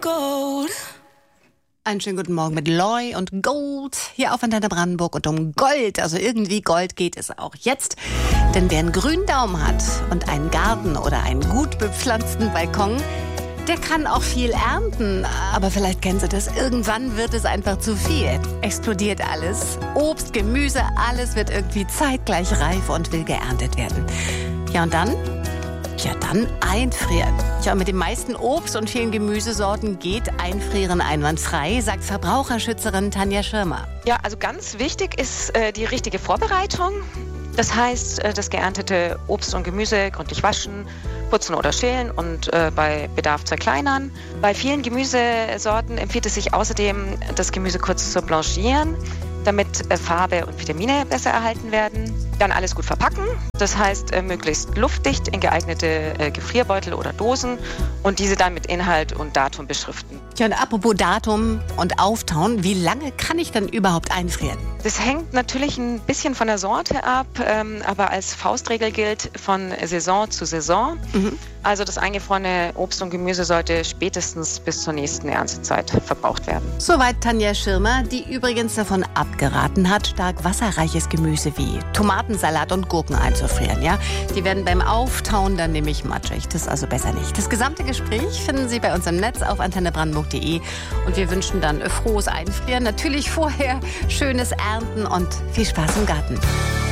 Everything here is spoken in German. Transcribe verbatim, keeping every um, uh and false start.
Gold. Einen schönen guten Morgen mit Loy und Gold hier auf Antenne Brandenburg. Und um Gold, also irgendwie Gold, geht es auch jetzt. Denn wer einen grünen Daumen hat und einen Garten oder einen gut bepflanzten Balkon, der kann auch viel ernten. Aber vielleicht kennen Sie das, irgendwann wird es einfach zu viel. Explodiert alles. Obst, Gemüse, alles wird irgendwie zeitgleich reif und will geerntet werden. Ja, und dann? Ja, dann einfrieren. Tja, mit den meisten Obst- und vielen Gemüsesorten geht Einfrieren einwandfrei, sagt Verbraucherschützerin Tanja Schirmer. Ja, also ganz wichtig ist äh, die richtige Vorbereitung. Das heißt, äh, das geerntete Obst und Gemüse gründlich waschen, putzen oder schälen und äh, bei Bedarf zerkleinern. Bei vielen Gemüsesorten empfiehlt es sich außerdem, das Gemüse kurz zu blanchieren, damit äh, Farbe und Vitamine besser erhalten werden. Dann alles gut verpacken, das heißt äh, möglichst luftdicht in geeignete äh, Gefrierbeutel oder Dosen und diese dann mit Inhalt und Datum beschriften. Ja, und apropos Datum und Auftauen, wie lange kann ich denn überhaupt einfrieren? Das hängt natürlich ein bisschen von der Sorte ab, ähm, aber als Faustregel gilt von Saison zu Saison. Mhm. Also das eingefrorene Obst und Gemüse sollte spätestens bis zur nächsten Erntezeit verbraucht werden. Soweit Tanja Schirmer, die übrigens davon abgeraten hat, stark wasserreiches Gemüse wie Tomatensalat und Gurken einzufrieren. Ja? Die werden beim Auftauen dann nämlich matschig. Das ist also besser nicht. Das gesamte Gespräch finden Sie bei uns im Netz auf antenne brandenburg punkt de und wir wünschen dann frohes Einfrieren. Natürlich vorher schönes Ernten und viel Spaß im Garten.